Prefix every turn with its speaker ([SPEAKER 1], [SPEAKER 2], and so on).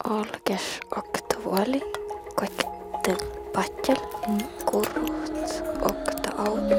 [SPEAKER 1] olkes och tuoli, koitte patjal, kurut, okta au.